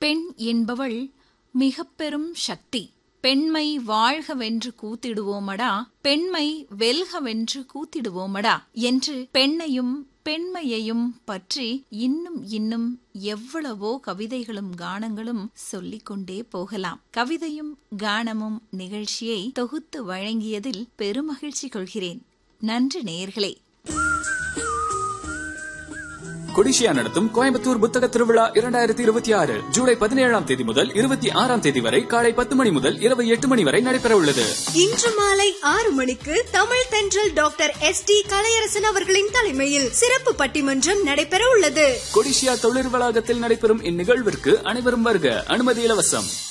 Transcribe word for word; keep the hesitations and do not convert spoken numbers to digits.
பெண் என்பவள் மிக பெரும் சக்தி. பெண்மை வாழ்கவென்று கூத்திடுவோமடா, பெண்மை வெல்கவென்று கூத்திடுவோமடா என்று பெண்ணையும் பெண்மையையும் பற்றி இன்னும் இன்னும் எவ்வளவோ கவிதைகளும் கானங்களும் சொல்லிக் கொண்டே போகலாம். கவிதையும் கானமும் நிகழ்ச்சியை தொகுத்து வழங்கியதில் பெருமகிழ்ச்சி கொள்கிறேன். நன்றி நேயர்களே. கொடிஷியா நடத்தும் கோயம்புத்தூர் புத்தக திருவிழா இரண்டாயிரத்தி இருபத்தி ஆறு ஜூலை பதினேழாம் தேதி முதல் இருபத்தி ஆறாம் தேதி வரை காலை பத்து மணி முதல் இரவு எட்டு மணி வரை நடைபெற உள்ளது. இன்று மாலை ஆறு மணிக்கு தமிழ் தென்றல் டாக்டர் எஸ் டி கலையரசன் அவர்களின் தலைமையில் சிறப்பு பட்டிமன்றம் நடைபெற உள்ளது. கொடிஷியா தொழில் வளாகத்தில் நடைபெறும் இந்நிகழ்விற்கு அனைவரும் வருக. அனுமதி இலவசம்.